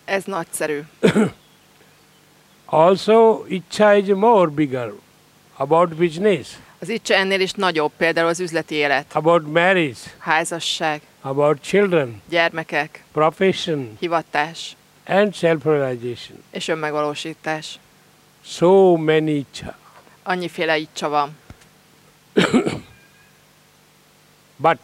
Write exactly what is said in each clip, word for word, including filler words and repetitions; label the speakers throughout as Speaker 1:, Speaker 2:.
Speaker 1: Ez nagyszerű.
Speaker 2: Also, Icha is more bigger about business,
Speaker 1: Az icsa ennél is nagyobb, például az üzleti élet,
Speaker 2: about marriage,
Speaker 1: házasság,
Speaker 2: about children,
Speaker 1: gyermekek,
Speaker 2: profession,
Speaker 1: hivatás
Speaker 2: and self-realization.
Speaker 1: és önmegvalósítás.
Speaker 2: So many Icha.
Speaker 1: Annyiféle icsa van.
Speaker 2: But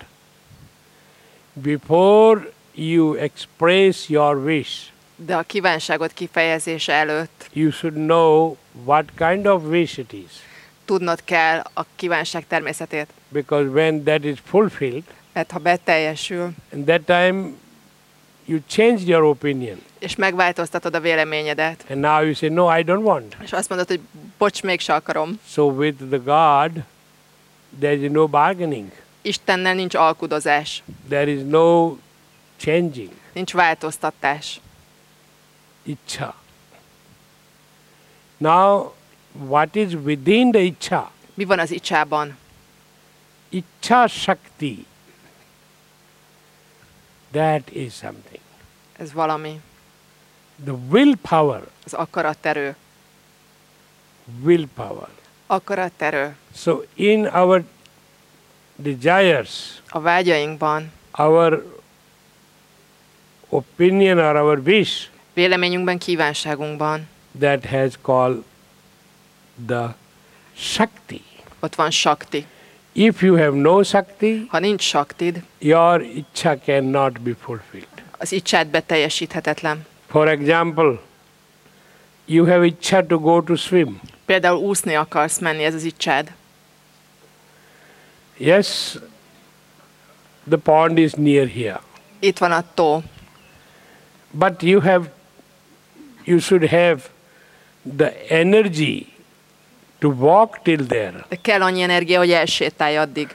Speaker 2: before you express your wish,
Speaker 1: De a kívánságot kifejezése előtt
Speaker 2: you should know what kind of wish it is.
Speaker 1: tudnod kell a kívánság természetét.
Speaker 2: Because when that is fulfilled,
Speaker 1: Mert ha beteljesül,
Speaker 2: at that time you changed your opinion.
Speaker 1: és megváltoztatod a véleményedet,
Speaker 2: And now you say, no, I don't want.
Speaker 1: és azt mondod, hogy bocs, mégse akarom.
Speaker 2: So with the God, there is no bargaining.
Speaker 1: Istennel nincs alkudozás,
Speaker 2: There is no changing.
Speaker 1: nincs változtatás.
Speaker 2: Icha. Now, what is within the Icha?
Speaker 1: Mi van az icsában?
Speaker 2: Icha Shakti. That is something.
Speaker 1: Ez valami.
Speaker 2: The willpower.
Speaker 1: Az akaraterő.
Speaker 2: Willpower.
Speaker 1: Akaraterő.
Speaker 2: So in our desires,
Speaker 1: A vágyainkban,
Speaker 2: our opinion or our wish,
Speaker 1: véleményünkben, kívánságunkban
Speaker 2: that has called the Shakti.
Speaker 1: ott van sakti.
Speaker 2: If you have no Shakti,
Speaker 1: Ha nincs saktid,
Speaker 2: your Icha cannot be fulfilled.
Speaker 1: az icsád beteljesíthetetlen.
Speaker 2: For example, you have Icha to go to swim.
Speaker 1: Például úszni akarsz menni, ez az icsád.
Speaker 2: Yes, the pond is near here.
Speaker 1: Itt van a tó.
Speaker 2: But you have, you should have the energy to walk till there.
Speaker 1: De kell annyi energia, hogy elsétálj addig.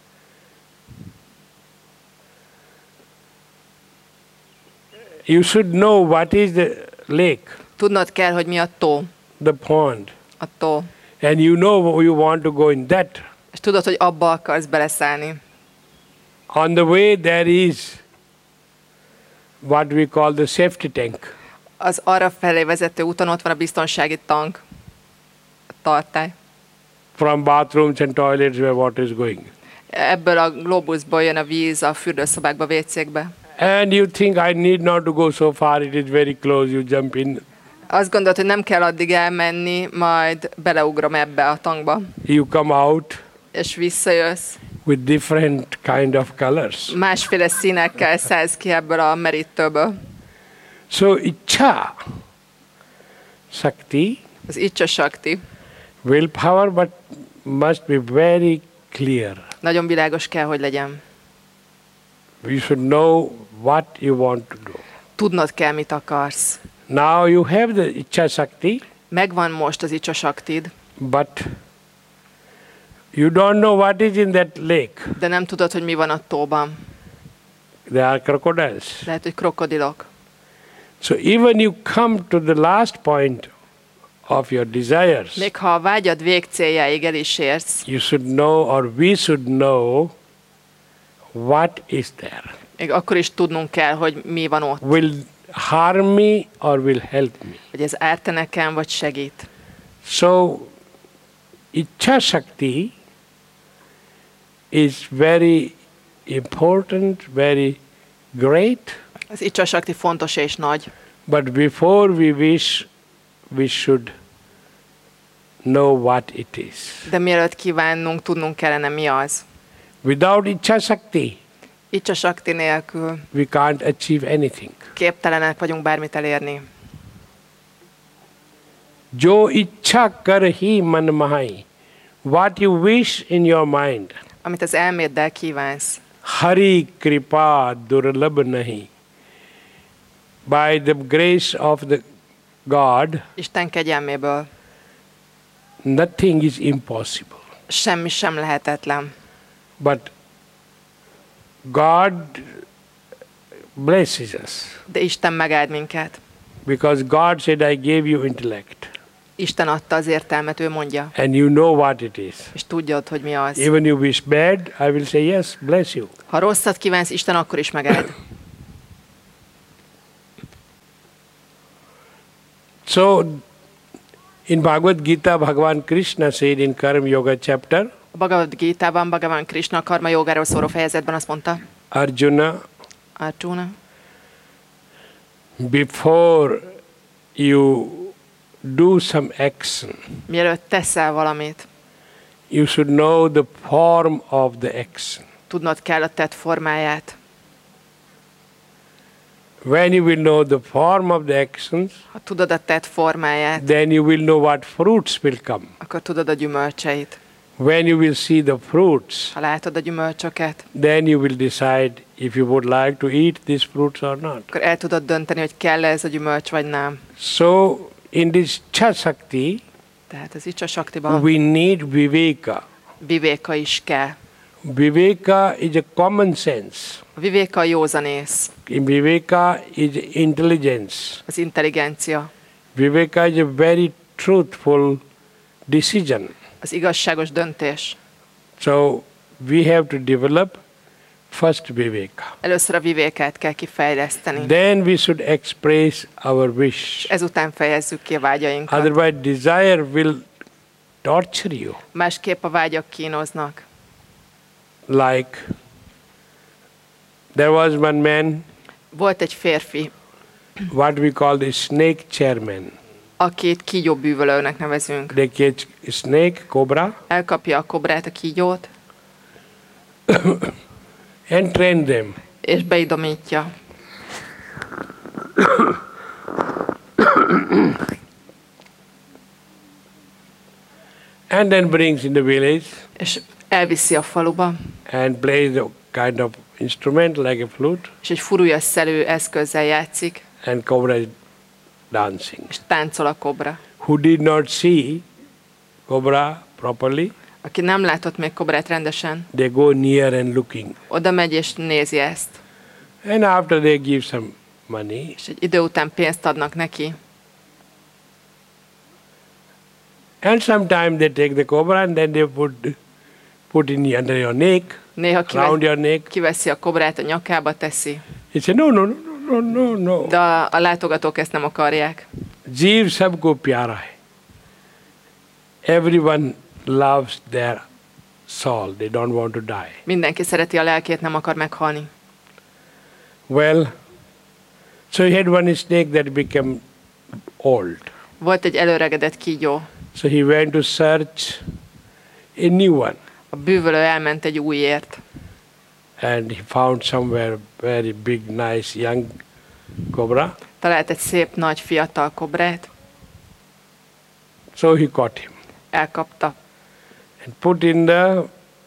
Speaker 2: You should know what is the lake,
Speaker 1: Tudnod kell, hogy mi a tó.
Speaker 2: the pond.
Speaker 1: A tó.
Speaker 2: And you know you want to go in that.
Speaker 1: És tudod, hogy abba akarsz beleszállni.
Speaker 2: On the way there is what we call the safety tank.
Speaker 1: Az arra felé vezető úton ott van a biztonsági tank. A tartály.
Speaker 2: From bathrooms and toilets where water is going.
Speaker 1: Ebből a globusból jön a víz a fürdőszobákba, vécékbe.
Speaker 2: And you think I need not to go so far, it is very close, you jump in.
Speaker 1: Azt gondolod, hogy nem kell addig elmenni, majd beleugrom ebbe a tankba.
Speaker 2: You come out
Speaker 1: És visszajössz.
Speaker 2: with different kind of colors.
Speaker 1: Másféle színekkel szállsz ki ebből a merítőből.
Speaker 2: So Icha, Shakti,
Speaker 1: Az icsa sakti.
Speaker 2: willpower, but must be very clear.
Speaker 1: Nagyon világos kell, hogy legyen.
Speaker 2: You should know what you want to do.
Speaker 1: Tudnod kell, mit akarsz.
Speaker 2: Now you have the Icha Shakti,
Speaker 1: Megvan most az icsa saktid,
Speaker 2: but you don't know what is in that lake.
Speaker 1: de nem tudod, hogy mi van a tóban.
Speaker 2: There are crocodiles.
Speaker 1: Lehet, hogy krokodilok.
Speaker 2: So even you come to the last point of your desires,
Speaker 1: Még ha a vágyad végcéljáig el is érsz,
Speaker 2: you should know, or we should know, what is there.
Speaker 1: még akkor is tudnunk kell, hogy mi van ott.
Speaker 2: Will harm me or will help me.
Speaker 1: Hogy ez árt nekem, vagy segít.
Speaker 2: So, Icha Shakti is very important, very great,
Speaker 1: Az icsa sakti fontos és nagy.
Speaker 2: but before we wish, we should know what it is.
Speaker 1: De mielőtt kívánnunk, tudnunk kellene, mi az.
Speaker 2: Without Icha Shakti,
Speaker 1: Icsa sakti nélkül
Speaker 2: we can't achieve anything.
Speaker 1: képtelenek vagyunk bármit elérni.
Speaker 2: Jo ichha karhi man mahai. What you wish in your mind.
Speaker 1: Amit az elméddel kívánsz.
Speaker 2: Hari kripa durlab nahi. By the grace of the God,
Speaker 1: Isten kegyelméből
Speaker 2: nothing is impossible.
Speaker 1: semmi sem lehetetlen.
Speaker 2: But God blesses us.
Speaker 1: De Isten megáld minket.
Speaker 2: Because God said, I gave you intellect.
Speaker 1: Isten adta az értelmet, ő mondja.
Speaker 2: And you know what it is.
Speaker 1: És tudjad, hogy mi az.
Speaker 2: Even you wish bad, I will say yes, bless you.
Speaker 1: Ha rosszat kívánsz, Isten akkor is megáld.
Speaker 2: So, in Bhagavad Gita, Bhagavan Krishna said in Karma Yoga chapter,
Speaker 1: A Bhagavad Gita-ban Bhagavan Krishna a karma jogáról szóló fejezetben azt mondta,
Speaker 2: Arjuna,
Speaker 1: Arjuna,
Speaker 2: before you do some action,
Speaker 1: mielőtt teszel valamit,
Speaker 2: you should know the form of the action.
Speaker 1: tudnod kell a tett formáját.
Speaker 2: When you will know the form of the actions,
Speaker 1: Ha tudod a tett formáját,
Speaker 2: then you will know what fruits will come.
Speaker 1: akkor tudod a gyümölcseit.
Speaker 2: When you will see the fruits,
Speaker 1: Ha látod a gyümölcsöket,
Speaker 2: then you will decide if you would like to eat these fruits or not.
Speaker 1: akkor el tudod dönteni, hogy kell-e ez a gyümölcs, vagy nem.
Speaker 2: So, in this Chasakti,
Speaker 1: Tehát az Icsa Saktiban
Speaker 2: we need Viveka.
Speaker 1: vivéka is kell.
Speaker 2: Viveka is a common sense.
Speaker 1: A vivéka a józanész,
Speaker 2: In Viveka is intelligence.
Speaker 1: az intelligencia,
Speaker 2: Viveka is a very truthful decision.
Speaker 1: az igazságos döntés.
Speaker 2: So we have to develop first Viveka.
Speaker 1: Először a vivékát kell kifejleszteni.
Speaker 2: Then we should express our wish.
Speaker 1: Ezután fejezzük ki a vágyainkat.
Speaker 2: Otherwise desire will torture you.
Speaker 1: Másképp a vágyak kínoznak.
Speaker 2: Like there was one man,
Speaker 1: Volt egy férfi,
Speaker 2: what we call the snake chairman.
Speaker 1: akit kígyóbűvölőnek nevezünk.
Speaker 2: They catch snake, cobra,
Speaker 1: Elkapja a kobrát, a kígyót,
Speaker 2: and train them.
Speaker 1: és beidomítja.
Speaker 2: And then brings in the village
Speaker 1: És elviszi a faluba,
Speaker 2: and plays a kind of instrument like a flute,
Speaker 1: és egy furújas szelő eszközzel játszik,
Speaker 2: and cobra is dancing.
Speaker 1: és táncol a kobra.
Speaker 2: Who did not see cobra properly,
Speaker 1: Aki nem látott még kobrát rendesen,
Speaker 2: they go near and looking.
Speaker 1: oda megy és nézi ezt.
Speaker 2: And after they give some money,
Speaker 1: És egy idő után pénzt adnak neki.
Speaker 2: and sometimes they take the cobra and then they put put in under your neck,
Speaker 1: Néha
Speaker 2: round
Speaker 1: kive-
Speaker 2: your neck.
Speaker 1: kiveszi a kobrát, a nyakába teszi.
Speaker 2: He said, no, no, no, no, no, no.
Speaker 1: De a, a látogatók ezt nem akarják.
Speaker 2: Jeev sabko pyara hai. Everyone loves their soul. They don't want to die.
Speaker 1: Mindenki szereti a lelkét, nem akar meghalni.
Speaker 2: Well, so he had one snake that became old.
Speaker 1: Volt egy előregedett kígyó.
Speaker 2: So he went to search a new one.
Speaker 1: A bűvölő elment egy újért.
Speaker 2: And he found somewhere very big, nice young cobra.
Speaker 1: Talált egy szép, nagy, fiatal kobrát.
Speaker 2: So he caught him
Speaker 1: Elkapta,
Speaker 2: and put in the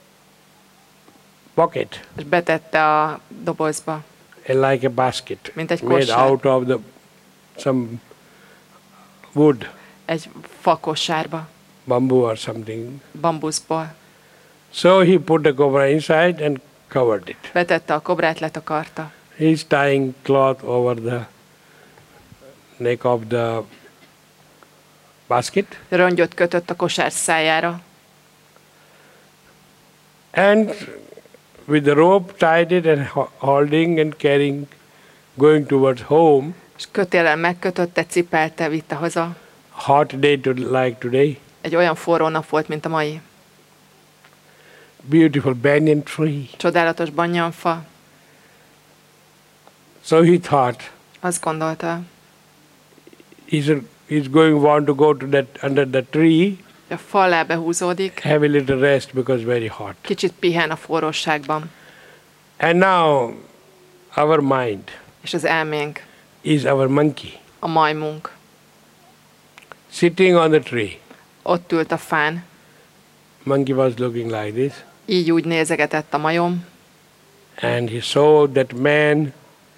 Speaker 2: bucket,
Speaker 1: és betette a dobozba,
Speaker 2: uh, like a basket,
Speaker 1: mint egy
Speaker 2: made
Speaker 1: kosár.
Speaker 2: out of the some wood,
Speaker 1: Egy fakosárba,
Speaker 2: bamboo or something.
Speaker 1: bambuszból.
Speaker 2: So he put the cobra inside and covered it.
Speaker 1: Betette a kobrát, letakarta.
Speaker 2: He's tying cloth over the neck of the basket,
Speaker 1: Rongyot kötött a kosár szájára,
Speaker 2: and with the rope tied it and ho- holding and carrying, going towards home.
Speaker 1: és kötéllel megkötötte, cipelte, vitte haza.
Speaker 2: Hot day to like today.
Speaker 1: Egy olyan forró nap volt, mint a mai.
Speaker 2: Beautiful banyan tree.
Speaker 1: Csodálatos banyanfa.
Speaker 2: So he thought
Speaker 1: Azt gondolta,
Speaker 2: he's, he's going want to go to that under the tree,
Speaker 1: hogy a fa alá behúzódik,
Speaker 2: have a little rest because very hot.
Speaker 1: kicsit pihen a forróságban.
Speaker 2: And now our mind
Speaker 1: És az elménk,
Speaker 2: is our monkey
Speaker 1: a majmunk,
Speaker 2: sitting on the tree.
Speaker 1: ott ült a fán,
Speaker 2: Monkey was looking like this,
Speaker 1: így úgy nézegetett a majom,
Speaker 2: and he saw that man,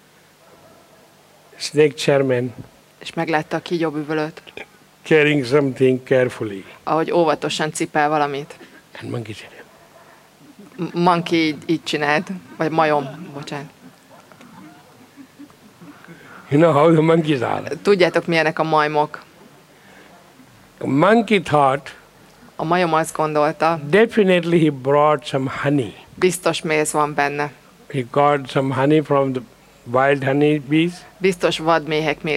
Speaker 2: snake chairman,
Speaker 1: és meglátta a kígyóbűvölőt,
Speaker 2: carrying something carefully.
Speaker 1: ahogy óvatosan cipel valamit.
Speaker 2: And monkey said,
Speaker 1: M- Monkey így, így csinált, vagy majom, bocsánat.
Speaker 2: you know how the monkeys are.
Speaker 1: Tudjátok, milyenek a majmok?
Speaker 2: A monkey thought,
Speaker 1: A majom azt gondolta,
Speaker 2: definitely he brought some honey.
Speaker 1: biztos méz van benne.
Speaker 2: He got some honey from the wild honey bees,
Speaker 1: Biztos vadméhek